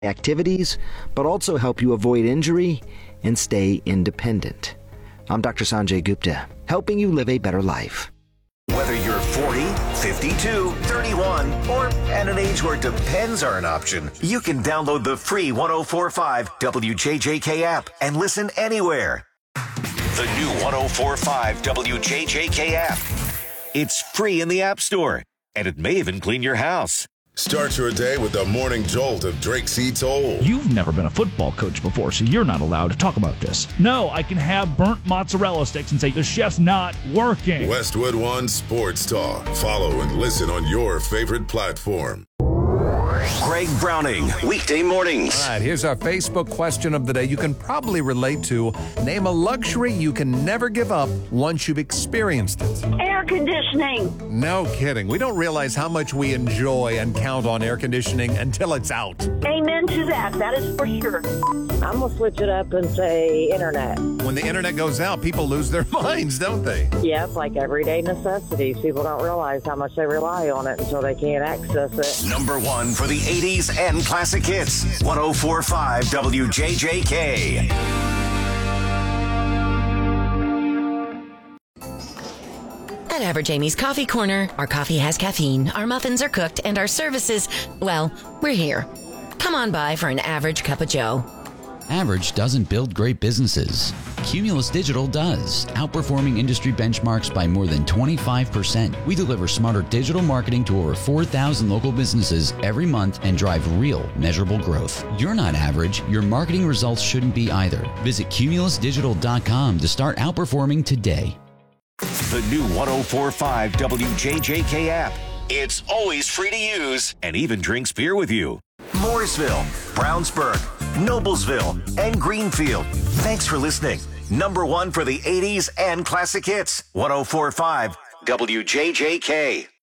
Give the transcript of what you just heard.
activities, but also help you avoid injury and stay independent. I'm Dr. Sanjay Gupta, helping you live a better life. Whether you're 40, 52, 31, or at an age where depends are an option, you can download the free 104.5 WJJK app and listen anywhere. The new 104.5 WJJK app. It's free in the App Store, and it may even clean your house. Start your day with the morning jolt of Drake C. Toll. You've never been a football coach before, so you're not allowed to talk about this. No, I can have burnt mozzarella sticks and say the chef's not working. Westwood One Sports Talk. Follow and listen on your favorite platform. Greg Browning, weekday mornings. All right, here's our Facebook question of the day you can probably relate to. Name a luxury you can never give up once you've experienced it. Air conditioning. No kidding. We don't realize how much we enjoy and count on air conditioning until it's out. Amen to that. That is for sure. I'm going to switch it up and say internet. When the internet goes out, people lose their minds, don't they? Yeah, it's like everyday necessities. People don't realize how much they rely on it until they can't access it. Number one for the 80s and classic hits. 104.5 WJJK. At Average Amy's Coffee Corner, our coffee has caffeine, our muffins are cooked, and our services, well, we're here. Come on by for an average cup of joe. Average doesn't build great businesses. Cumulus Digital does, outperforming industry benchmarks by more than 25%. We deliver smarter digital marketing to over 4,000 local businesses every month and drive real, measurable growth. You're not average. Your marketing results shouldn't be either. Visit cumulusdigital.com to start outperforming today. The new 104.5 WJJK app. It's always free to use and even drinks beer with you. Mooresville, Brownsburg, Noblesville, and Greenfield. Thanks for listening. Number one for the 80s and classic hits. 104.5 WJJK.